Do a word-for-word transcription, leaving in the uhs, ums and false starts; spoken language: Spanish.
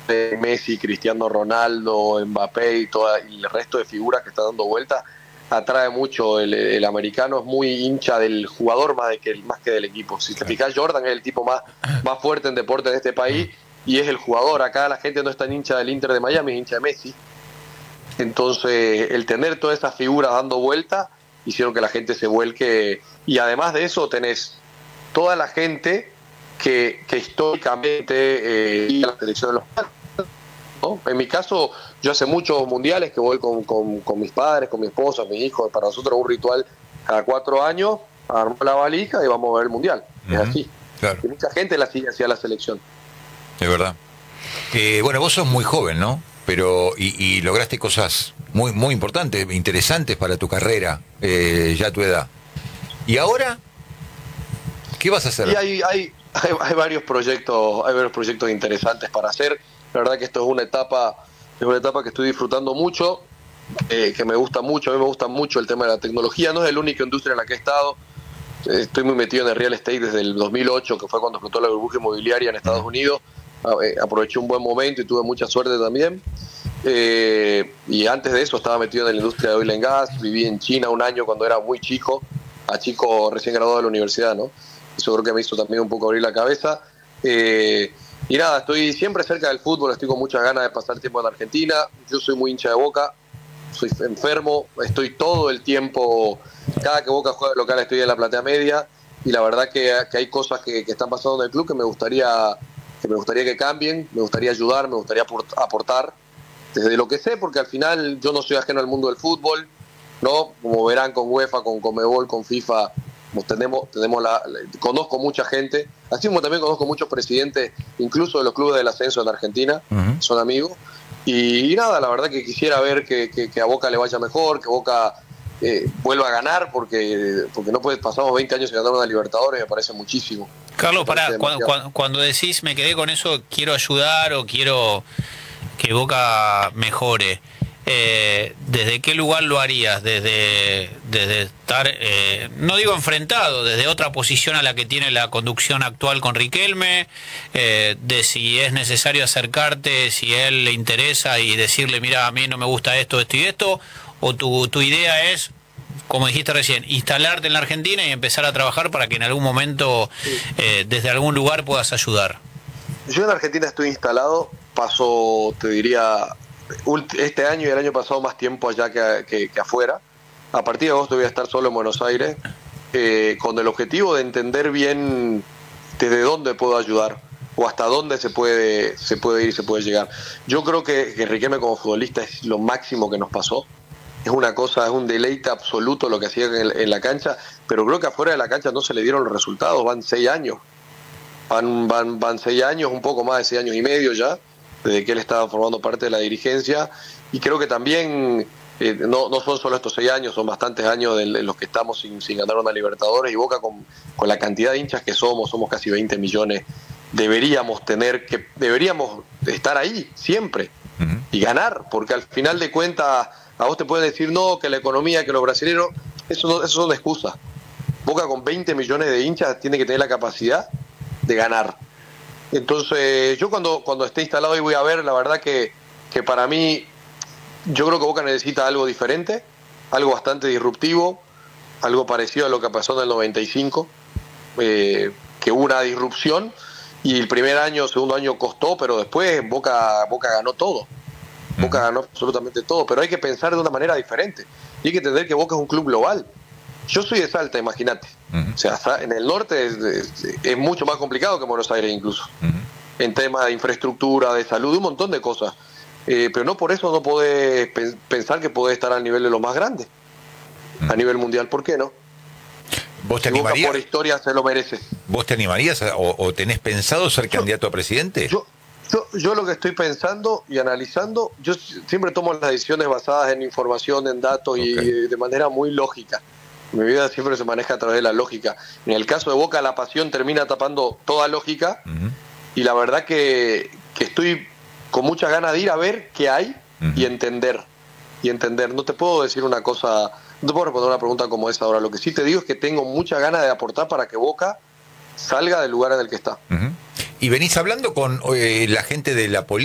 de Messi, Cristiano Ronaldo, Mbappé y, toda, y el resto de figuras que está dando vuelta, atrae mucho. El, el americano es muy hincha del jugador más, de que, más que del equipo. Si te fijas, Jordan es el tipo más, más fuerte en deporte de este país y es el jugador. Acá la gente no es tan hincha del Inter de Miami, es hincha de Messi. Entonces, el tener todas esas figuras dando vuelta hicieron que la gente se vuelque. Y además de eso, tenés toda la gente que, que históricamente eh, iba a la selección de los padres, ¿no? En mi caso, yo hace muchos mundiales que voy con, con, con mis padres, con mi esposa, mis hijos. Para nosotros es un ritual cada cuatro años, armamos la valija y vamos a ver el mundial. Uh-huh. Es así. Claro. Y mucha gente la sigue hacia la selección. Es verdad. Eh, bueno, vos sos muy joven, ¿no? Pero y, y lograste cosas muy muy importantes, interesantes para tu carrera, eh, ya a tu edad. ¿Y ahora qué vas a hacer? Y hay, hay, hay, hay varios proyectos, hay varios proyectos interesantes para hacer. La verdad que esto es una etapa, es una etapa que estoy disfrutando mucho, eh, que me gusta mucho. A mí me gusta mucho el tema de la tecnología. No es la única industria en la que he estado. Estoy muy metido en el real estate desde el dos mil ocho, que fue cuando explotó la burbuja inmobiliaria en Estados Unidos. Aproveché un buen momento y tuve mucha suerte también. Eh, y antes de eso estaba metido en la industria de oil and gas. Viví en China un año cuando era muy chico, a chico recién graduado de la universidad, ¿no? Eso creo que me hizo también un poco abrir la cabeza. Eh, y nada, estoy siempre cerca del fútbol, estoy con muchas ganas de pasar tiempo en Argentina. Yo soy muy hincha de Boca, soy enfermo, estoy todo el tiempo, cada que Boca juega local estoy en la platea media, y la verdad que, que hay cosas que, que están pasando en el club que me gustaría que me gustaría que cambien, me gustaría ayudar, me gustaría aportar desde lo que sé, porque al final yo no soy ajeno al mundo del fútbol, ¿no? Como verán, con UEFA, con Conmebol, con FIFA, pues tenemos, tenemos la, la, conozco mucha gente, así como también conozco muchos presidentes, incluso de los clubes del ascenso en Argentina, uh-huh. Son amigos, y, y nada, la verdad que quisiera ver que, que, que a Boca le vaya mejor, que Boca eh, vuelva a ganar, porque, porque no puede, pasamos veinte años sin ganar una Libertadores, me parece muchísimo. Carlos, pará, cuando, cuando, cuando decís me quedé con eso, quiero ayudar o quiero que Boca mejore, eh, ¿desde qué lugar lo harías? Desde, desde estar, eh, no digo enfrentado, desde otra posición a la que tiene la conducción actual con Riquelme, eh, de si es necesario acercarte, si a él le interesa y decirle, mira, a mí no me gusta esto, esto y esto, o tu, tu idea es, como dijiste recién, instalarte en la Argentina y empezar a trabajar para que en algún momento, sí. eh, desde algún lugar puedas ayudar. Yo en Argentina estoy instalado, paso, te diría, este año y el año pasado más tiempo allá que, que, que afuera. A partir de agosto voy a estar solo en Buenos Aires, eh, con el objetivo de entender bien desde dónde puedo ayudar o hasta dónde se puede, se puede ir, se puede llegar. Yo creo que, que Riquelme como futbolista es lo máximo que nos pasó. Es una cosa, es un deleite absoluto lo que hacía en, en la cancha, pero creo que afuera de la cancha no se le dieron los resultados, van seis años. Van, van, van seis años, un poco más de seis años y medio ya, desde que él estaba formando parte de la dirigencia, y creo que también eh, no, no son solo estos seis años, son bastantes años de, de los que estamos sin, sin ganar una Libertadores, y Boca con, con la cantidad de hinchas que somos, somos casi veinte millones, deberíamos tener que, deberíamos estar ahí siempre, uh-huh. Y ganar, porque al final de cuentas a vos te pueden decir no, que la economía, que los brasileños, eso, no, eso son excusas. Boca con veinte millones de hinchas tiene que tener la capacidad de ganar. Entonces yo cuando, cuando esté instalado ahí voy a ver, la verdad que, que para mí yo creo que Boca necesita algo diferente, algo bastante disruptivo, algo parecido a lo que pasó en el noventa y cinco, eh, que hubo una disrupción y el primer año, segundo año costó, pero después Boca, Boca ganó todo. Boca ganó absolutamente todo, pero hay que pensar de una manera diferente y hay que entender que Boca es un club global. Yo soy de Salta, imagínate. Uh-huh. O sea, en el norte es, es, es mucho más complicado que Buenos Aires incluso, uh-huh. En temas de infraestructura, de salud, de un montón de cosas. Eh, pero no por eso no podés pe- pensar que podés estar al nivel de los más grandes, uh-huh. A nivel mundial, ¿por qué no? ¿Vos te si animarías? Boca por historia se lo merece. ¿Vos te animarías a, o, o tenés pensado ser yo, candidato a presidente? Yo, Yo, yo lo que estoy pensando y analizando, yo siempre tomo las decisiones basadas en información, en datos, okay. Y de manera muy lógica. Mi vida siempre se maneja a través de la lógica. En el caso de Boca, la pasión termina tapando toda lógica, uh-huh. Y la verdad que, que estoy con muchas ganas de ir a ver qué hay, uh-huh. y entender. Y entender. No te puedo decir una cosa, no te puedo responder una pregunta como esa ahora. Lo que sí te digo es que tengo muchas ganas de aportar para que Boca salga del lugar en el que está. Uh-huh. Y venís hablando con eh, la gente de la política.